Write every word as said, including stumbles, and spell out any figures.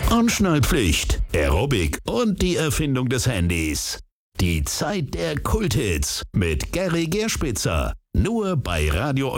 Anschnallpflicht, Aerobic und die Erfindung des Handys. Die Zeit der Kulthits mit Gary Gerspitzer. Nur bei Radio